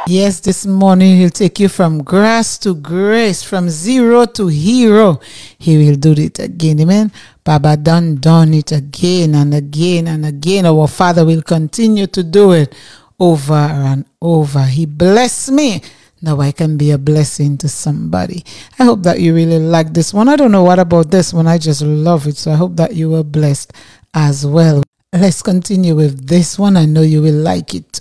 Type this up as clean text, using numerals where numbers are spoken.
Yes, this morning he'll take you from grass to grace, from zero to hero. He will do it again. Amen. Baba done it again and again and again. Our Father will continue to do it over and over. He blessed me. Now I can be a blessing to somebody. I hope that you really like this one. I don't know what about this one. I just love it. So I hope that you were blessed as well. Let's continue with this one. I know you will like it